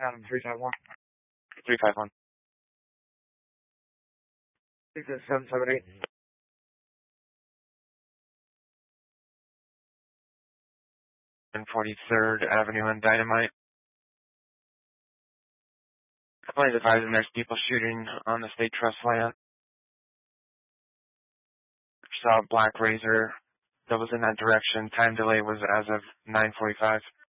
Adam 351. 351. 778. And 43rd Avenue and Dynamite. Please advising there's people shooting on the State Trust land. Saw a black Razor that was in that direction. Time delay was as of 9:45.